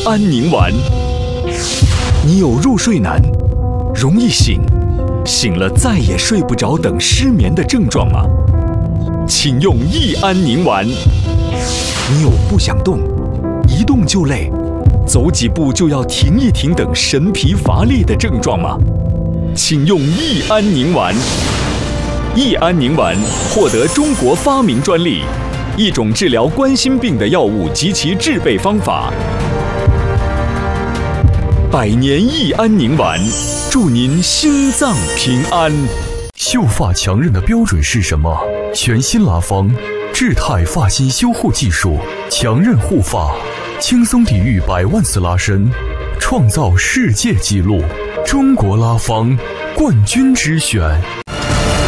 安宁丸。你有入睡难、容易醒、醒了再也睡不着等失眠的症状吗？请用益安宁丸。你有不想动、一动就累、走几步就要停一停等神疲乏力的症状吗？请用益安宁丸。益安宁丸获得中国发明专利，一种治疗冠心病的药物及其制备方法。百年益安宁丸，祝您心脏平安。 秀发强韧的标准是什么？全新拉芳智泰发型修护技术，强韧护发，轻松抵御100万次拉伸，创造世界纪录。中国拉芳冠军之选。